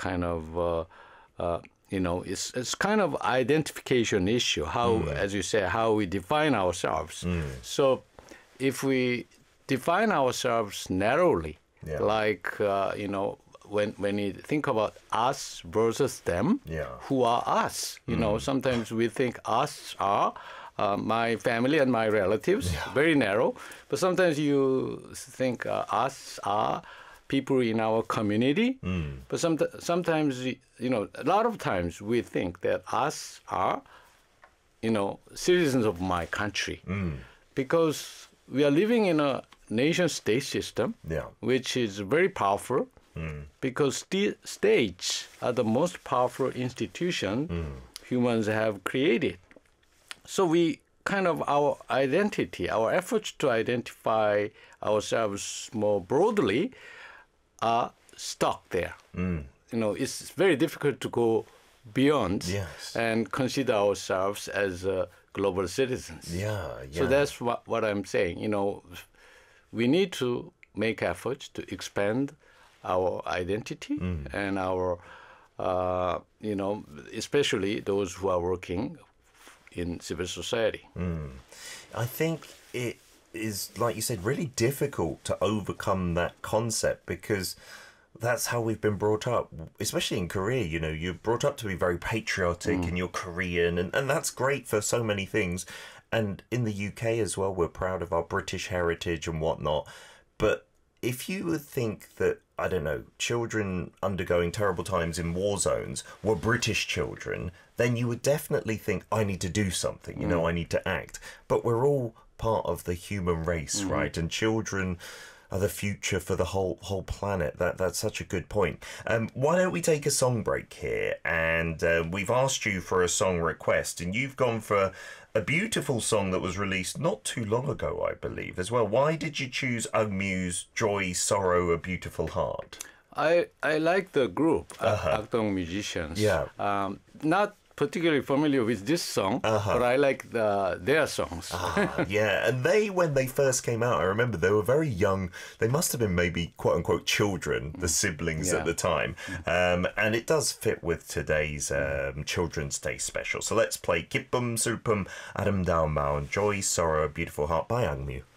kind of it's kind of identification issue. How, as you say, how we define ourselves. So if we define ourselves narrowly, like when you think about us versus them, who are us? Sometimes we think us are my family and my relatives, very narrow. But sometimes you think us are people in our community. But sometimes, a lot of times we think that us are, citizens of my country. Because we are living in a nation-state system, which is very powerful. Because states are the most powerful institution humans have created. So we kind of, our identity, our efforts to identify ourselves more broadly are stuck there. It's very difficult to go beyond and consider ourselves as global citizens. So that's what I'm saying. We need to make efforts to expand our identity and our, especially those who are working in civil society. I think it is, like you said, really difficult to overcome that concept because that's how we've been brought up, especially in Korea. You're brought up to be very patriotic and you're Korean, and that's great for so many things. And in the UK as well, we're proud of our British heritage and whatnot. But if you would think that, I don't know, children undergoing terrible times in war zones were British children, then you would definitely think, I need to do something, I need to act. But we're all part of the human race, right? And children are the future for the whole planet. That's such a good point. Why don't we take a song break here? And we've asked you for a song request, and you've gone for a beautiful song that was released not too long ago, I believe, as well. Why did you choose Eunmu's Joy, Sorrow, A Beautiful Heart? I like the group, Akdong Musicians. Not particularly familiar with this song, but I like their songs. And when they first came out, I remember they were very young. They must have been maybe quote-unquote children, the siblings at the time. And it does fit with today's Children's Day special. So let's play 기쁨, 슬픔, 아름다운 마음, Joy, Sorrow, A Beautiful Heart by Eunmu.